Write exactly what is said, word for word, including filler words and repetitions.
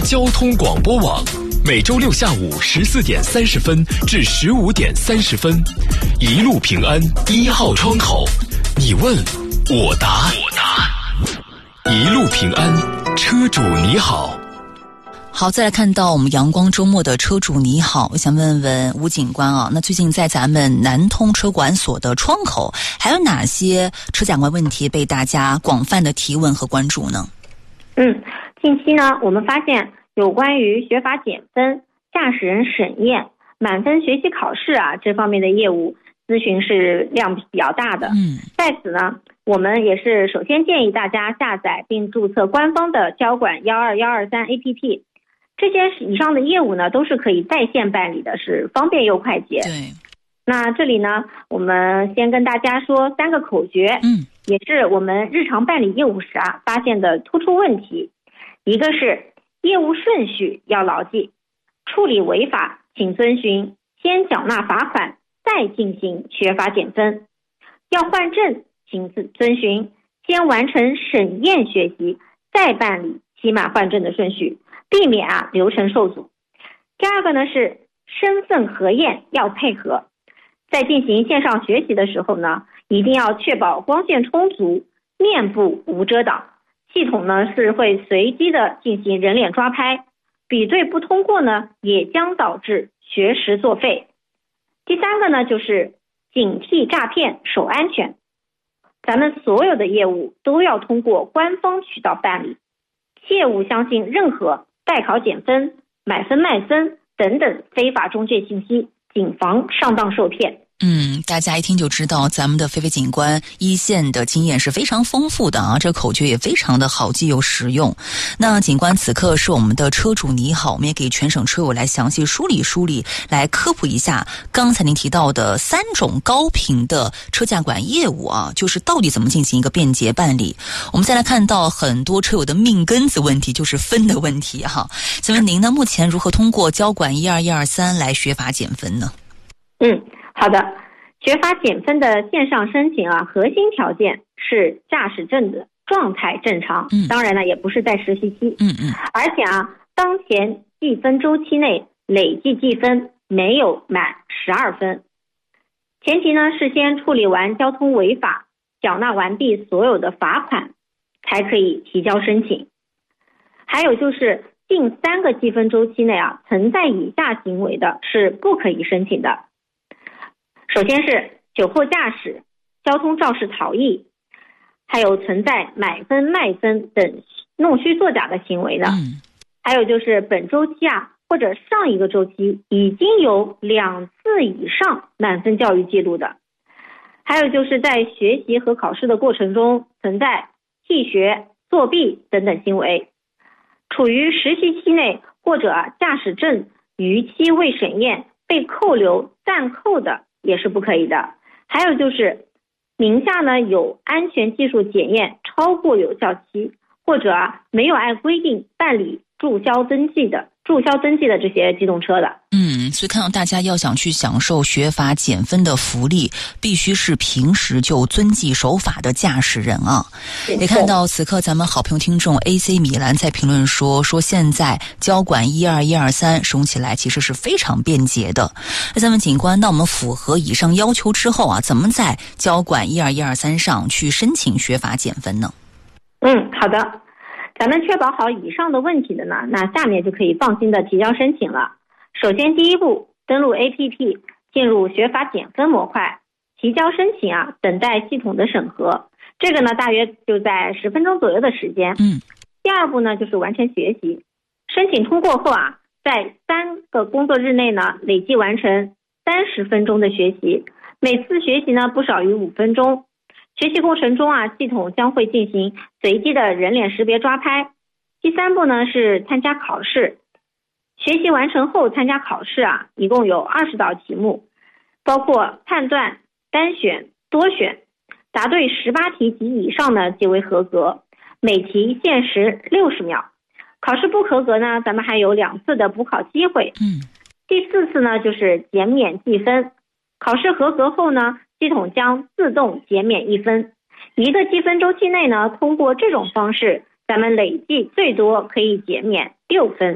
交通广播网，每周六下午十四点三十分至十五点三十分，一路平安一号窗口，你问我答，我答，一路平安，车主你好。 好，再来看到我们阳光周末的车主你好，我想问问吴警官啊，那最近在咱们南通车管所的窗口，还有哪些车驾关问题被大家广泛的提问和关注呢？ 嗯，近期呢，我们发现有关于学法减分、驾驶人审验、满分学习考试啊这方面的业务咨询是量比较大的。 嗯， 在此呢，我们也是首先建议大家下载并注册官方的交管一二一二三 A P P。这些以上的业务呢，都是可以在线办理的，是方便又快捷。 对。 那这里呢，我们先跟大家说三个口诀， 嗯， 也是我们日常办理业务时啊发现的突出问题。一个是业务顺序要牢记，处理违法请遵循先缴纳罚款再进行学法减分，要换证请遵循先完成审验学习再办理期满换证的顺序，避免啊流程受阻。第二个呢是身份核验要配合，在进行线上学习的时候呢，一定要确保光线充足，面部无遮挡，系统呢是会随机的进行人脸抓拍，比对不通过呢也将导致学时作废。第三个呢就是警惕诈骗守安全，咱们所有的业务都要通过官方渠道办理，切勿相信任何代考减分、买分卖分等等非法中介信息，谨防上当受骗。 嗯，大家一听就知道咱们的菲菲警官一线的经验是非常丰富的啊，这口诀也非常的好记又实用。那警官此刻是我们的车主你好，我们也给全省车友来详细梳理梳理，来科普一下刚才您提到的三种高频的车驾管业务啊，就是到底怎么进行一个便捷办理。我们再来看到很多车友的命根子问题，就是分的问题哈。请问您呢，目前如何通过交管一二一二三来学法减分呢？ 嗯，好的。学法减分的线上申请啊，核心条件是驾驶证的状态正常， 嗯， 当然呢也不是在实习期， 嗯嗯， 而且啊，当前计分周期内累计计分没有满十二分，前提呢是先处理完交通违法，缴纳完毕所有的罚款，才可以提交申请。还有就是近三个计分周期内啊，存在以下行为的是不可以申请的。首先是酒后驾驶、交通肇事逃逸，还有存在买分卖分等弄虚作假的行为的， 嗯， 还有就是本周期啊或者上一个周期已经有两次以上满分教育记录的，还有就是在学习和考试的过程中存在弃学、作弊等等行为，处于实习期内或者啊驾驶证逾期未审验被扣留暂扣的也是不可以的。还有就是名下呢有安全技术检验超过有效期，或者啊没有按规定办理注销登记的注销登记的这些机动车的。 嗯，所以看到大家要想去享受学法减分的福利，必须是平时就遵纪守法的驾驶人啊。也看到此刻咱们好朋友听众 A C 米兰在评论说说现在交管一二一二三使用起来其实是非常便捷的。那咱们警官，那我们符合以上要求之后啊，怎么在交管一二一二三上去申请学法减分呢？ 嗯，好的。咱们确保好以上的问题的呢，那下面就可以放心的提交申请了。首先第一步，登录 A P P， 进入学法减分模块，提交申请啊，等待系统的审核。这个呢，大约就在十分钟左右的时间。 嗯。 第二步呢，就是完成学习。申请通过后啊，在三个工作日内呢，累计完成三十分钟的学习，每次学习呢不少于五分钟。学习过程中啊，系统将会进行随机的人脸识别抓拍。第三步呢是参加考试，学习完成后参加考试啊，一共有二十道题目，包括判断、单选、多选，答对十八题及以上呢即为合格，每题限时六十秒。考试不合格呢，咱们还有两次的补考机会。 嗯， 第四次呢就是减免计分，考试合格后呢，系统将自动减免一分。一个计分周期内呢，通过这种方式，咱们累计最多可以减免六分。